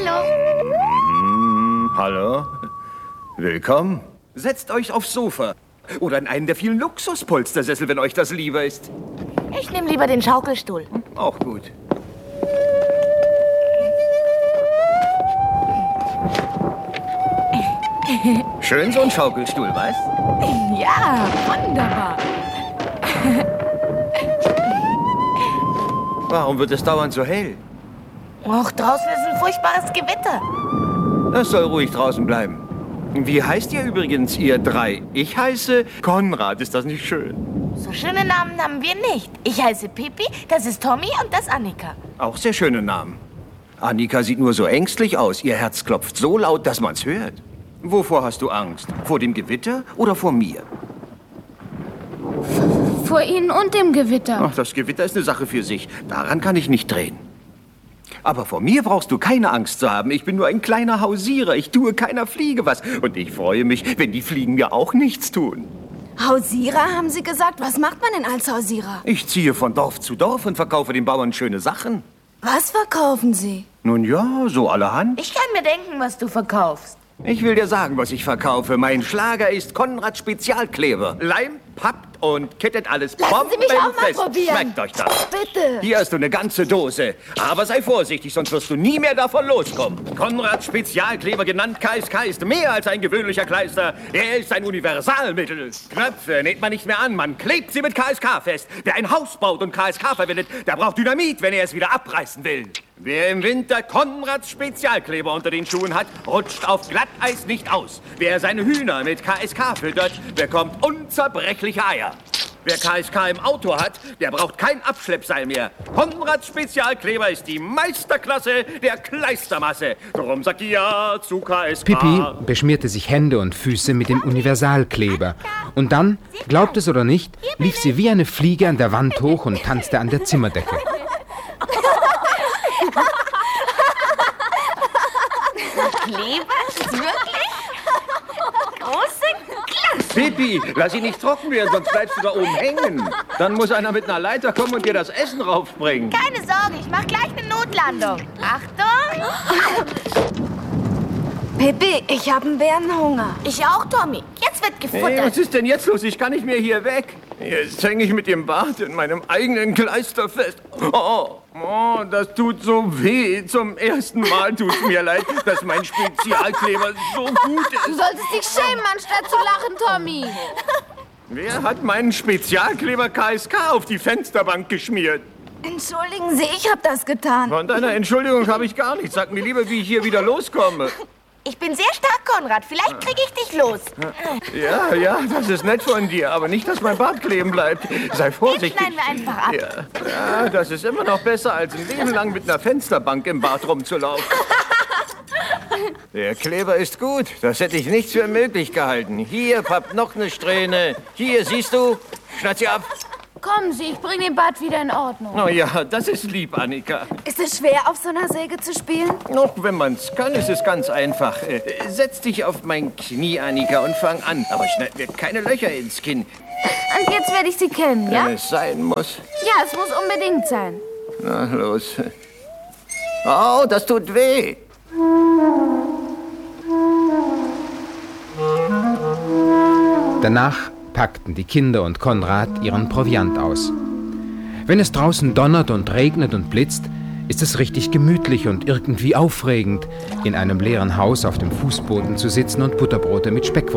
Hallo. Hallo. Willkommen. Setzt euch aufs Sofa. Oder in einen der vielen Luxuspolstersessel, wenn euch das lieber ist. Ich nehme lieber den Schaukelstuhl. Auch gut. Schön so ein Schaukelstuhl, was? Ja, wunderbar. Warum wird es dauernd so hell? Och, draußen ist ein furchtbares Gewitter. Das soll ruhig draußen bleiben. Wie heißt ihr übrigens, ihr drei? Ich heiße Konrad. Ist das nicht schön? So schöne Namen haben wir nicht. Ich heiße Pippi, das ist Tommy und das Annika. Auch sehr schöne Namen. Annika sieht nur so ängstlich aus. Ihr Herz klopft so laut, dass man's hört. Wovor hast du Angst? Vor dem Gewitter oder vor mir? Vor Ihnen und dem Gewitter. Ach, das Gewitter ist eine Sache für sich. Daran kann ich nicht drehen. Aber vor mir brauchst du keine Angst zu haben. Ich bin nur ein kleiner Hausierer. Ich tue keiner Fliege was. Und ich freue mich, wenn die Fliegen mir auch nichts tun. Hausierer, haben Sie gesagt? Was macht man denn als Hausierer? Ich ziehe von Dorf zu Dorf und verkaufe den Bauern schöne Sachen. Was verkaufen Sie? Nun ja, so allerhand. Ich kann mir denken, was du verkaufst. Ich will dir sagen, was ich verkaufe. Mein Schlager ist Konrad Spezialkleber. Leimt, pappt und kettet alles Lassen Sie mich auch mal bombenfest. probieren. Schmeckt euch das. Bitte. Hier hast du eine ganze Dose. Aber sei vorsichtig, sonst wirst du nie mehr davon loskommen. Konrad Spezialkleber, genannt KSK, ist mehr als ein gewöhnlicher Kleister. Er ist ein Universalmittel. Knöpfe näht man nicht mehr an, man klebt sie mit KSK fest. Wer ein Haus baut und KSK verwendet, der braucht Dynamit, wenn er es wieder abreißen will. Wer im Winter Konrads Spezialkleber unter den Schuhen hat, rutscht auf Glatteis nicht aus. Wer seine Hühner mit KSK füttert, bekommt unzerbrechliche Eier. Wer KSK im Auto hat, der braucht kein Abschleppseil mehr. Konrads Spezialkleber ist die Meisterklasse der Kleistermasse. Drum sagt ja zu KSK. Pippi beschmierte sich Hände und Füße mit dem Universalkleber. Und dann, glaubt es oder nicht, lief sie wie eine Fliege an der Wand hoch und tanzte an der Zimmerdecke. Kleber? Wirklich? Große Klasse. Pippi, lass ihn nicht trocken werden, sonst bleibst du da oben hängen. Dann muss einer mit einer Leiter kommen und dir das Essen raufbringen. Keine Sorge, ich mach gleich eine Notlandung. Achtung! Pippi, ich habe einen Bärenhunger. Ich auch, Tommy. Jetzt wird Hey, gefuttert. was ist denn jetzt los? Ich kann nicht mehr hier weg. Jetzt hänge ich mit dem Bart in meinem eigenen Kleister fest. Oh, das tut so weh. Zum ersten Mal tut's mir leid, dass mein Spezialkleber so gut Du ist. solltest dich schämen, anstatt zu lachen, Tommy. Wer hat meinen Spezialkleber KSK auf die Fensterbank geschmiert? Entschuldigen Sie, ich habe das getan. Von deiner Entschuldigung habe ich gar nichts. Sag mir lieber, wie ich hier wieder loskomme. Ich bin sehr stark, Konrad. Vielleicht kriege ich dich los. Ja, das ist nett von dir, aber nicht, dass mein Bart kleben bleibt. Sei Den vorsichtig. schneiden wir einfach ab. Ja, das ist immer noch besser, als ein Leben lang mit einer Fensterbank im Bad rumzulaufen. Der Kleber ist gut. Das hätte ich nicht für möglich gehalten. Hier, pappt noch eine Strähne. Hier, siehst du? Schneid sie ab. Kommen Sie, ich bringe den Bad wieder in Ordnung. Oh ja, das ist lieb, Annika. Ist es schwer, auf so einer Säge zu spielen? Noch wenn man's kann, ist es ganz einfach. Setz dich auf mein Knie, Annika, und fang an. Aber schneid mir keine Löcher ins Kinn, Und jetzt werde ich Sie kennen, ja? wenn es sein muss. Ja, es muss unbedingt sein. Na, los. Oh, das tut weh. Danach packten die Kinder und Konrad ihren Proviant aus. Wenn es draußen donnert und regnet und blitzt, ist es richtig gemütlich und irgendwie aufregend, in einem leeren Haus auf dem Fußboden zu sitzen und Butterbrote mit Speck